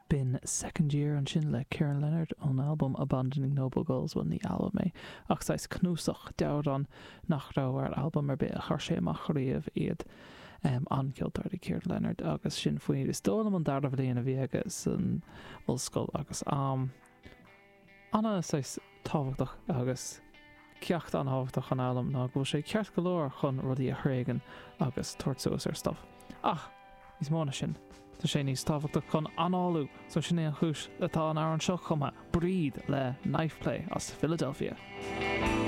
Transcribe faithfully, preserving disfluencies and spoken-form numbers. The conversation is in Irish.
Bin second year an sin le Kieran Leonard an album Abandoning Noble Goals bhfuil ní album é ach sais cnúsach dead an nach raibh album ar bit a chuir sé amach riamh iad um, anciiltar de Kieran Leonard agus sin faoin is dólam an dardamh léana a bhí agus an ollscoil agus am anna sais táhachtach agus ceacht an háhachtach an album ná go sé ceart go leor chun rudí a thréigean agus tuairtsuas ar stuff ach is mána sin Tá sé níos táhachtach chun anáú so sin é an chúis atá an áran seo chuma bríd le Knife Play as Philadelphia.